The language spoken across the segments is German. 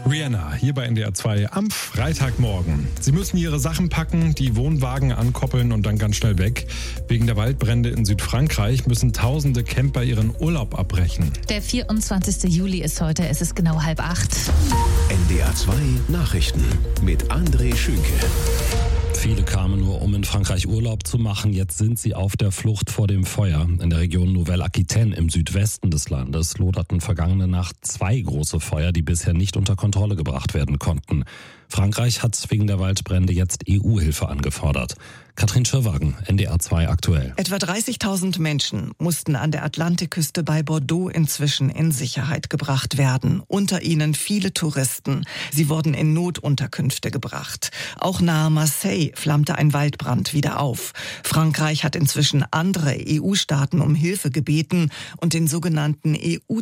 Rihanna, hier bei NDR 2 am Freitagmorgen. Sie müssen ihre Sachen packen, die Wohnwagen ankoppeln und dann ganz schnell weg. Wegen der Waldbrände in Südfrankreich müssen tausende Camper ihren Urlaub abbrechen. Der 24. Juli ist heute, es ist genau 7:30. NDR 2 Nachrichten mit André Schünke. Viele kamen nur, um in Frankreich Urlaub zu machen. Jetzt sind sie auf der Flucht vor dem Feuer. In der Region Nouvelle-Aquitaine im Südwesten des Landes loderten vergangene Nacht 2 große Feuer, die bisher nicht unter Kontrolle gebracht werden konnten. Frankreich hat wegen der Waldbrände jetzt EU-Hilfe angefordert. Katrin Schirwagen, NDR 2 aktuell. Etwa 30.000 Menschen mussten an der Atlantikküste bei Bordeaux inzwischen in Sicherheit gebracht werden. Unter ihnen viele Touristen. Sie wurden in Notunterkünfte gebracht. Auch nahe Marseille flammte ein Waldbrand wieder auf. Frankreich hat inzwischen andere EU-Staaten um Hilfe gebeten und den sogenannten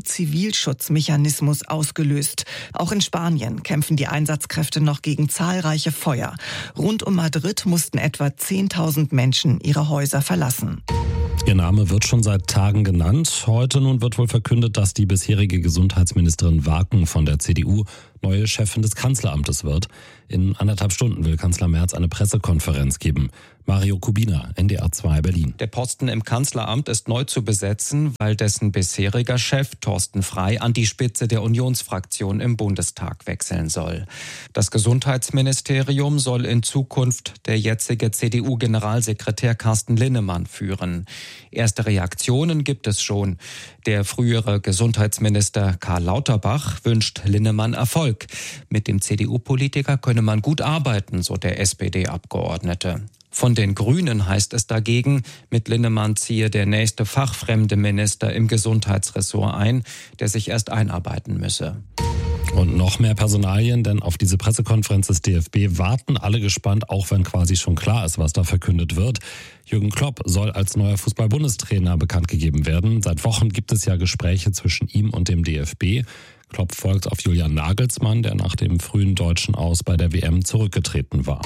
EU-Zivilschutzmechanismus ausgelöst. Auch in Spanien kämpfen die Einsatzkräfte noch gegen zahlreiche Feuer. Rund um Madrid mussten etwa 10.000 Menschen ihre Häuser verlassen. Ihr Name wird schon seit Tagen genannt. Heute nun wird wohl verkündet, dass die bisherige Gesundheitsministerin Waken von der CDU neue Chefin des Kanzleramtes wird. In 1,5 Stunden will Kanzler Merz eine Pressekonferenz geben. Mario Kubina, NDR 2 Berlin. Der Posten im Kanzleramt ist neu zu besetzen, weil dessen bisheriger Chef Thorsten Frey an die Spitze der Unionsfraktion im Bundestag wechseln soll. Das Gesundheitsministerium soll in Zukunft der jetzige CDU-Generalsekretär Carsten Linnemann führen. Erste Reaktionen gibt es schon. Der frühere Gesundheitsminister Karl Lauterbach wünscht Linnemann Erfolg. Mit dem CDU-Politiker könne man gut arbeiten, so der SPD-Abgeordnete. Von den Grünen heißt es dagegen, mit Linnemann ziehe der nächste fachfremde Minister im Gesundheitsressort ein, der sich erst einarbeiten müsse. Und noch mehr Personalien, denn auf diese Pressekonferenz des DFB warten alle gespannt, auch wenn quasi schon klar ist, was da verkündet wird. Jürgen Klopp soll als neuer Fußball-Bundestrainer bekannt gegeben werden. Seit Wochen gibt es ja Gespräche zwischen ihm und dem DFB. Klopp folgt auf Julian Nagelsmann, der nach dem frühen deutschen Aus bei der WM zurückgetreten war.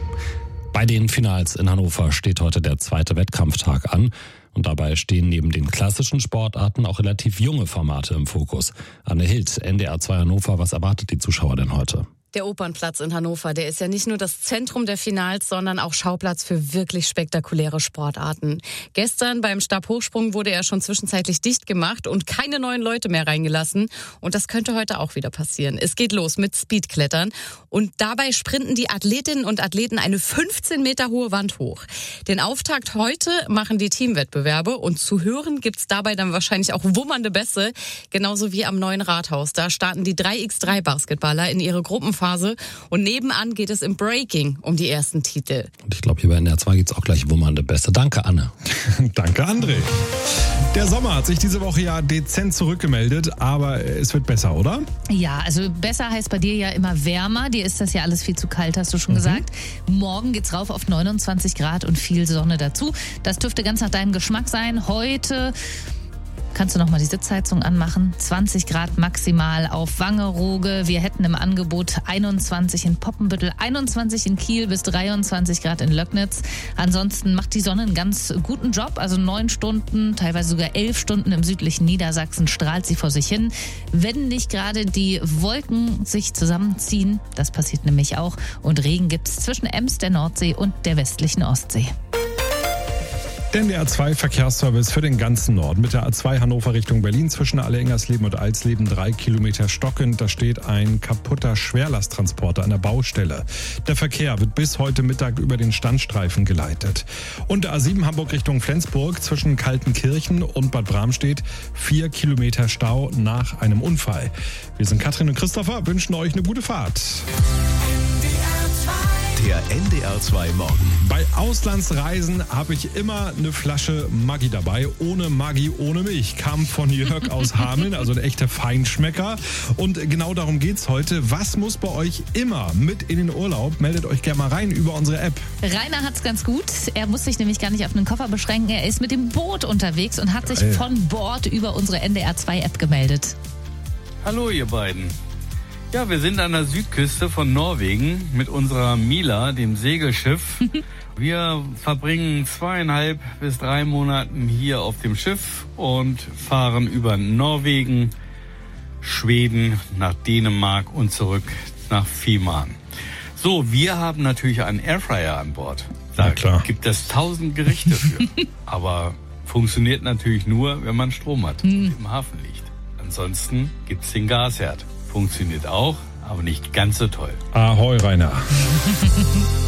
Bei den Finals in Hannover steht heute der 2. Wettkampftag an. Und dabei stehen neben den klassischen Sportarten auch relativ junge Formate im Fokus. Anne Hild, NDR 2 Hannover, was erwartet die Zuschauer denn heute? Der Opernplatz in Hannover, der ist ja nicht nur das Zentrum der Finals, sondern auch Schauplatz für wirklich spektakuläre Sportarten. Gestern beim Stabhochsprung wurde er schon zwischenzeitlich dicht gemacht und keine neuen Leute mehr reingelassen. Und das könnte heute auch wieder passieren. Es geht los mit Speedklettern und dabei sprinten die Athletinnen und Athleten eine 15 Meter hohe Wand hoch. Den Auftakt heute machen die Teamwettbewerbe und zu hören gibt's dabei dann wahrscheinlich auch wummernde Bässe, genauso wie am neuen Rathaus. Da starten die 3x3 Basketballer in ihre Gruppenphase und nebenan geht es im Breaking um die ersten Titel. Und ich glaube, hier bei NDR 2 gibt es auch gleich wummernde Bässe. Danke, Anne. Danke, André. Der Sommer hat sich diese Woche ja dezent zurückgemeldet, aber es wird besser, oder? Ja, also besser heißt bei dir ja immer wärmer. Dir ist das ja alles viel zu kalt, hast du schon gesagt. Morgen geht's rauf auf 29 Grad und viel Sonne dazu. Das dürfte ganz nach deinem Geschmack sein. Heute kannst du noch mal die Sitzheizung anmachen. 20 Grad maximal auf Wangerooge. Wir hätten im Angebot 21 in Poppenbüttel, 21 in Kiel bis 23 Grad in Löcknitz. Ansonsten macht die Sonne einen ganz guten Job. Also 9 Stunden, teilweise sogar 11 Stunden im südlichen Niedersachsen strahlt sie vor sich hin. Wenn nicht gerade die Wolken sich zusammenziehen, das passiert nämlich auch. Und Regen gibt es zwischen Ems, der Nordsee und der westlichen Ostsee. Der NDR 2 Verkehrsservice für den ganzen Norden. Mit der A2 Hannover Richtung Berlin zwischen Alle-Ingersleben und Alsleben 3 Kilometer stockend. Da steht ein kaputter Schwerlasttransporter an der Baustelle. Der Verkehr wird bis heute Mittag über den Standstreifen geleitet. Und der A7 Hamburg Richtung Flensburg zwischen Kaltenkirchen und Bad Bramstedt 4 Kilometer Stau nach einem Unfall. Wir sind Katrin und Christopher, wünschen euch eine gute Fahrt. Der NDR 2 Morgen. Bei Auslandsreisen habe ich immer eine Flasche Maggi dabei. Ohne Maggi, ohne Milch. Kam von Jörg aus Hameln, also ein echter Feinschmecker. Und genau darum geht's heute. Was muss bei euch immer mit in den Urlaub? Meldet euch gerne mal rein über unsere App. Rainer hat's ganz gut. Er muss sich nämlich gar nicht auf einen Koffer beschränken. Er ist mit dem Boot unterwegs und hat sich von Bord über unsere NDR 2 App gemeldet. Hallo ihr beiden. Ja, wir sind an der Südküste von Norwegen mit unserer Mila, dem Segelschiff. Wir verbringen 2,5 bis 3 Monate hier auf dem Schiff und fahren über Norwegen Schweden, nach Dänemark und zurück nach Fehmarn. So, wir haben natürlich einen Airfryer an Bord. Da gibt es 1000 Gerichte für. Aber funktioniert natürlich nur, wenn man Strom hat und im Hafen liegt. Ansonsten gibt's den Gasherd. Funktioniert auch, aber nicht ganz so toll. Ahoi, Rainer.